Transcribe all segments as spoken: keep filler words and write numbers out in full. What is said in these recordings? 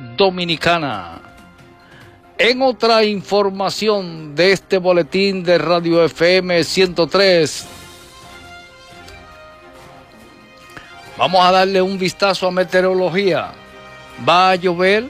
Dominicana. En otra información de este boletín de Radio F M ciento tres, vamos a darle un vistazo a meteorología. ¿Va a llover?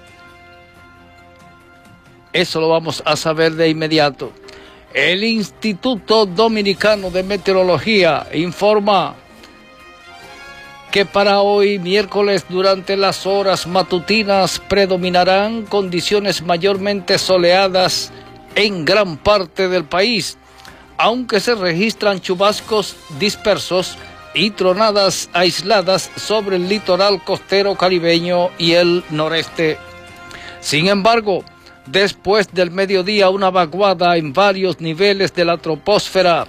Eso lo vamos a saber de inmediato. El Instituto Dominicano de Meteorología informa que para hoy, miércoles, durante las horas matutinas, predominarán condiciones mayormente soleadas en gran parte del país, aunque se registran chubascos dispersos y tronadas aisladas sobre el litoral costero caribeño y el noreste. Sin embargo, después del mediodía, una vaguada en varios niveles de la troposfera,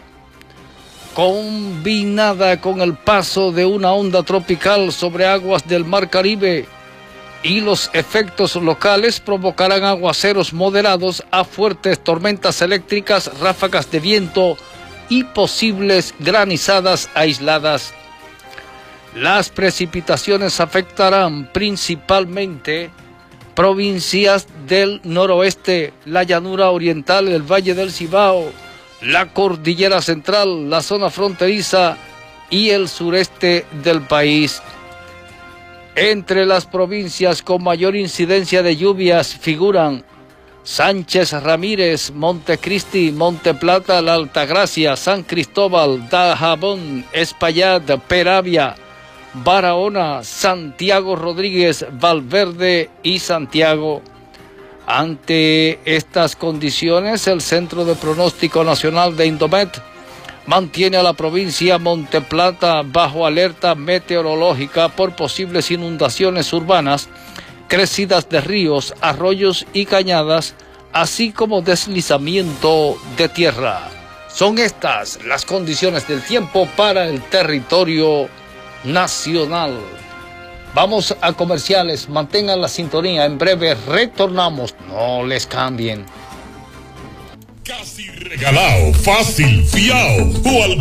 combinada con el paso de una onda tropical sobre aguas del Mar Caribe y los efectos locales, provocarán aguaceros moderados a fuertes tormentas eléctricas, ráfagas de viento y posibles granizadas aisladas. Las precipitaciones afectarán principalmente provincias del noroeste, la llanura oriental, el Valle del Cibao, la cordillera central, la zona fronteriza y el sureste del país. Entre las provincias con mayor incidencia de lluvias figuran Sánchez Ramírez, Montecristi, Monteplata, La Altagracia, San Cristóbal, Dajabón, Espaillat, Peravia, Barahona, Santiago Rodríguez, Valverde y Santiago. Ante estas condiciones, el Centro de Pronóstico Nacional de Indomet mantiene a la provincia Monteplata bajo alerta meteorológica por posibles inundaciones urbanas, crecidas de ríos, arroyos y cañadas, así como deslizamiento de tierra. Son estas las condiciones del tiempo para el territorio nacional. Vamos a comerciales, mantengan la sintonía, en breve retornamos, no les cambien. Casi regalado, fácil, fiao o al